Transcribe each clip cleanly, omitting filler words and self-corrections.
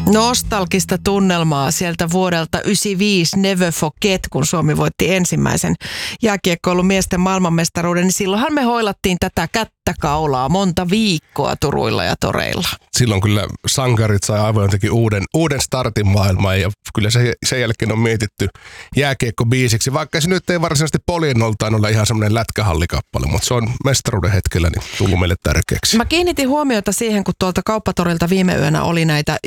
Nostalgista tunnelmaa sieltä vuodelta 1995 Never Forget, kun Suomi voitti ensimmäisen jääkiekkoilun miesten maailmanmestaruuden, niin silloinhan me hoilattiin tätä kättäkaulaa monta viikkoa turuilla ja toreilla. Silloin kyllä sankarit sai aivan jotenkin uuden startin maailmaan ja kyllä sen jälkeen on mietitty jääkiekko-biisiksi, vaikka se nyt ei varsinaisesti poljennoltaan ole ihan semmoinen lätkähallikappale, mutta se on mestaruuden hetkellä niin tullut meille tärkeäksi. Mä kiinnitin huomiota siihen, kun tuolta Kauppatorilta viime yönä oli näitä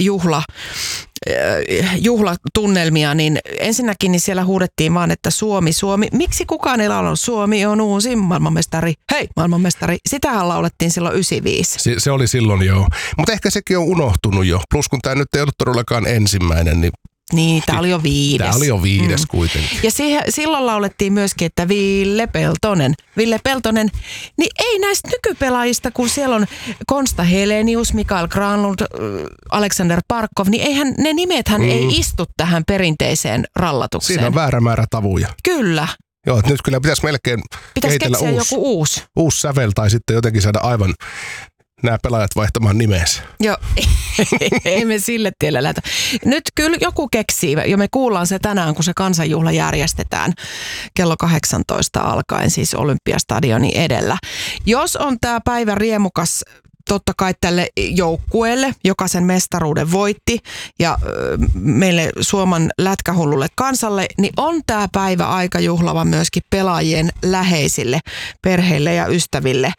juhlatunnelmia, niin ensinnäkin niin siellä huudettiin vaan, että Suomi, Suomi. Miksi kukaan ei laulanut Suomi on uusi maailmanmestari? Hei, maailmanmestari. Sitähän laulettiin silloin 1995. Se oli silloin joo, mutta ehkä sekin on unohtunut jo. Plus kun tämä nyt ei ollut todellakaan ensimmäinen, niin, tämä oli jo 5. Tämä oli jo 5 kuitenkin. Ja silloin laulettiin myöskin, että Ville Peltonen, niin ei näistä nykypelaajista, kun siellä on Konsta Helenius, Mikael Granlund, Alexander Barkov, niin eihän ne nimethän ei istu tähän perinteiseen rallatukseen. Siinä on väärä määrä tavuja. Kyllä. Joo, nyt kyllä pitäisi melkein kehitellä joku uusi sävel tai sitten jotenkin saada aivan nämä pelaajat vaihtamaan nimensä. Joo, ei me sille tielle lähtä. Nyt kyllä joku keksii, ja me kuullaan se tänään, kun se kansanjuhla järjestetään kello 18 alkaen, siis Olympiastadionin edellä. Jos on tämä päivä riemukas totta kai tälle joukkueelle, joka sen mestaruuden voitti, ja meille Suomen lätkähullulle kansalle, niin on tämä päivä aika juhlava myöskin pelaajien läheisille, perheille ja ystäville.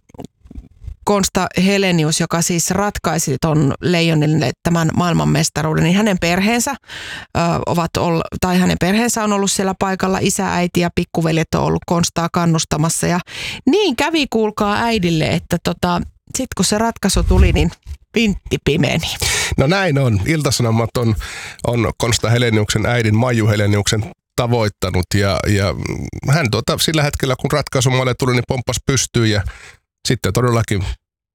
Konsta Helenius, joka siis ratkaisi ton Leijonille tämän maailmanmestaruuden, niin hänen perheensä hänen perheensä on ollut siellä paikalla. Isä, äiti ja pikkuveljet on ollut Konstaa kannustamassa. Ja niin kävi, kuulkaa äidille, että sitten kun se ratkaisu tuli, niin vintti pimeni. No näin on. Ilta-Sanomat on Konsta Heleniuksen äidin Maiju Heleniuksen tavoittanut. Ja hän sillä hetkellä, kun ratkaisumalle tuli, niin pomppasi pystyyn ja sitten todellakin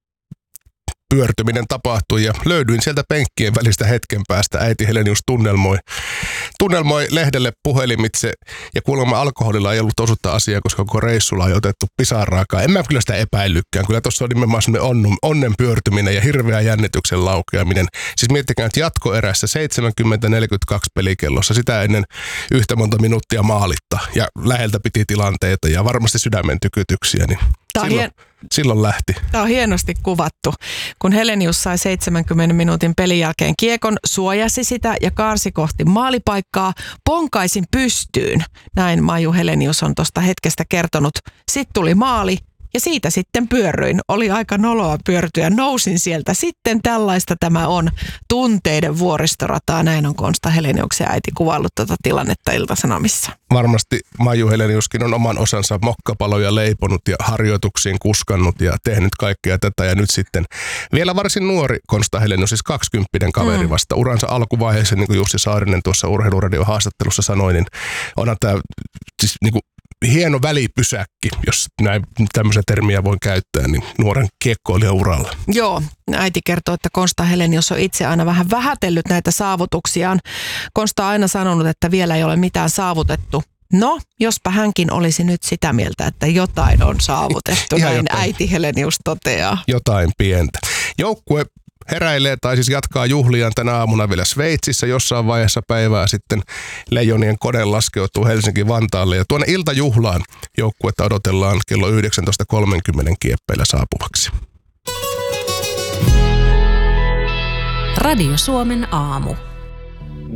pyörtyminen tapahtui ja löydyin sieltä penkkien välistä hetken päästä. Äiti Helenius tunnelmoi lehdelle puhelimitse ja kuulemma alkoholilla ei ollut osuutta asiaa, koska koko reissulla ei otettu pisaraakaan. En mä kyllä sitä epäilykään. Kyllä tuossa on nimenomaan sellainen onnen pyörtyminen ja hirveä jännityksen laukeaminen. Siis miettikää, että jatkoerässä 70-42 pelikellossa sitä ennen yhtä monta minuuttia maalitta ja läheltä piti tilanteita ja varmasti sydämen tykytyksiä, niin silloin lähti. Tämä on hienosti kuvattu. Kun Helenius sai 70 minuutin pelin jälkeen kiekon, suojasi sitä ja kaarsi kohti maalipaikkaa, ponkaisin pystyyn. Näin Maiju Helenius on tuosta hetkestä kertonut. Sitten tuli maali ja siitä sitten pyörryin. Oli aika noloa pyörtyä. Nousin sieltä. Sitten tällaista tämä on. Tunteiden vuoristorataa. Näin on Konsta Heleniuksen äiti kuvaillut tuota tilannetta Ilta-Sanomissa. Varmasti Maiju Heleniuskin on oman osansa mokkapaloja leiponut ja harjoituksiin kuskannut ja tehnyt kaikkea tätä. Ja nyt sitten vielä varsin nuori Konsta Helenius, siis 20 kaveri vasta uransa alkuvaiheessa, niin kuin Jussi Saarinen tuossa Urheiluradion haastattelussa sanoi, niin onhan tämä siis niin kuin hieno välipysäkki, jos näin tämmöisiä termiä voi käyttää, niin nuoren kiekkoilijan uralla. Joo, äiti kertoo, että Konsta Helenius on itse aina vähän vähätellyt näitä saavutuksiaan. Konsta on aina sanonut, että vielä ei ole mitään saavutettu. No, jospa hänkin olisi nyt sitä mieltä, että jotain on saavutettu, näin jotain. Äiti Helenius toteaa. Jotain pientä. Joukkue heräilee tai siis jatkaa juhliaan tänä aamuna vielä Sveitsissä. Jossain vaiheessa päivää sitten Leijonien kone laskeutuu Helsinki-Vantaalle. Ja tuonne iltajuhlaan joukkuetta odotellaan kello 19.30 kieppeillä saapuvaksi. Radio Suomen aamu.